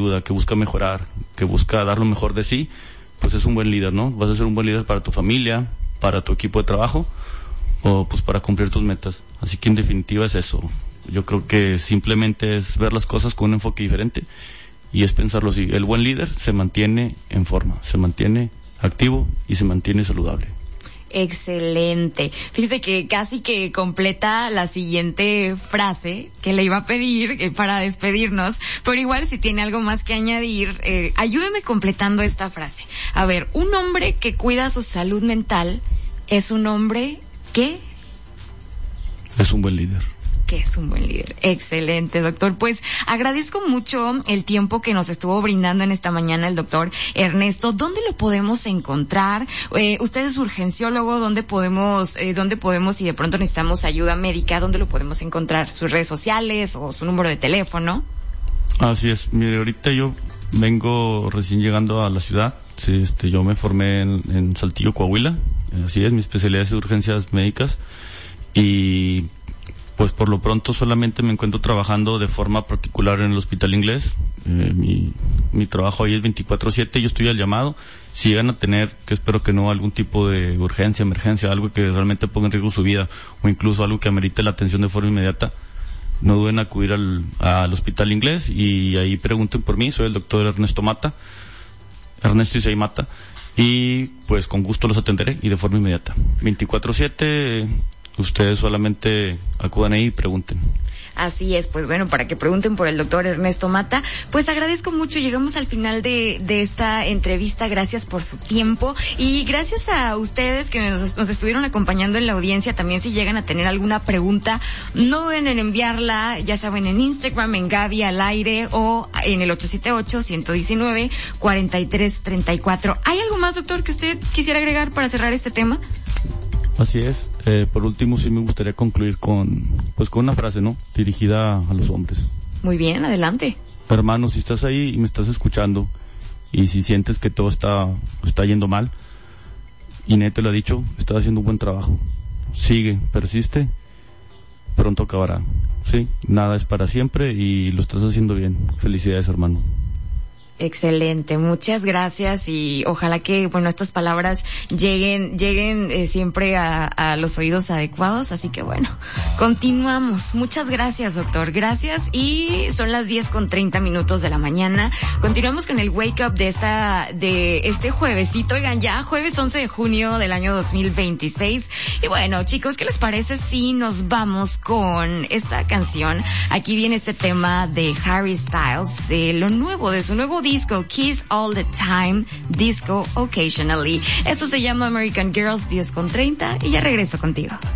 ayuda, que busca mejorar, que busca dar lo mejor de sí, pues es un buen líder, ¿no? Vas a ser un buen líder para tu familia, para tu equipo de trabajo, o pues para cumplir tus metas. Así que en definitiva es eso. Yo creo que simplemente es ver las cosas con un enfoque diferente y es pensarlo así. El buen líder se mantiene en forma, se mantiene activo y se mantiene saludable. Excelente. Fíjese que casi que completa la siguiente frase que le iba a pedir para despedirnos, pero igual si tiene algo más que añadir, ayúdeme completando esta frase. A ver, un hombre que cuida su salud mental es un hombre que... Es un buen líder. Que es un buen líder. Excelente, doctor. Pues agradezco mucho el tiempo que nos estuvo brindando en esta mañana el doctor Ernesto. ¿Dónde lo podemos encontrar? Usted es urgenciólogo. ¿Dónde podemos, si de pronto necesitamos ayuda médica, dónde lo podemos encontrar? ¿Sus redes sociales o su número de teléfono? Así es. Mire, ahorita yo vengo recién llegando a la ciudad. Sí, yo me formé en Saltillo, Coahuila. Así es, mi especialidad es urgencias médicas. Y pues por lo pronto solamente me encuentro trabajando de forma particular en el Hospital Inglés. Mi trabajo ahí es 24/7, yo estoy al llamado. Si llegan a tener, que espero que no, algún tipo de urgencia, emergencia, algo que realmente ponga en riesgo su vida, o incluso algo que amerite la atención de forma inmediata, no duden en acudir al Hospital Inglés y ahí pregunten por mí. Soy el doctor Ernesto Mata, Ernesto Isai Mata, y pues con gusto los atenderé y de forma inmediata. 24/7, ustedes solamente acudan ahí y pregunten. Así es, pues bueno, para que pregunten por el doctor Ernesto Mata. Pues agradezco mucho, llegamos al final de esta entrevista. Gracias por su tiempo y gracias a ustedes que nos estuvieron acompañando en la audiencia. También si llegan a tener alguna pregunta, no duden en enviarla, ya saben, en Instagram, en Gaby al aire o en el 878-119-4334. ¿Hay algo más, doctor, que usted quisiera agregar para cerrar este tema? Así es. Por último, sí me gustaría concluir con una frase, ¿no? Dirigida a los hombres. Muy bien, adelante. Hermano, si estás ahí y me estás escuchando, y si sientes que todo está yendo mal, Inés te lo ha dicho, estás haciendo un buen trabajo. Sigue, persiste, pronto acabará. Sí, nada es para siempre y lo estás haciendo bien. Felicidades, hermano. Excelente, muchas gracias y ojalá que, bueno, estas palabras lleguen siempre a los oídos adecuados, así que bueno, continuamos. Muchas gracias, doctor, gracias, y son las 10:30 de la mañana. Continuamos con el Wake Up de este juevesito, oigan, ya jueves 11 de junio del año 2026. Y bueno, chicos, ¿qué les parece si nos vamos con esta canción? Aquí viene este tema de Harry Styles, de su nuevo disco, Kiss All the Time, Disco Occasionally. Esto se llama American Girls, 10:30, y ya regreso contigo.